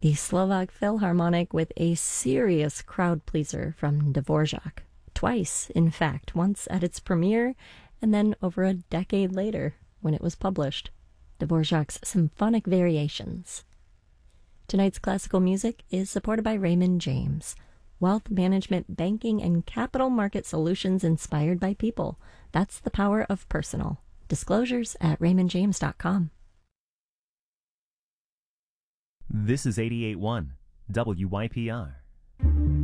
the Slovak Philharmonic with a serious crowd pleaser from Dvorak. Twice, in fact, once at its premiere and then over a decade later when it was published. Dvorak's Symphonic Variations. Tonight's classical music is supported by Raymond James. Wealth management, banking, and capital market solutions inspired by people. That's the power of personal. Disclosures at raymondjames.com. This is 88.1 WYPR.